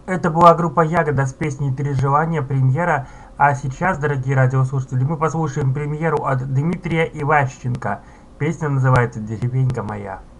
Это была группа Ягода с песней «Три желания», премьера. А сейчас, дорогие радиослушатели, мы послушаем премьеру от Дмитрия Иващенко. Песня называется «Деревенька моя».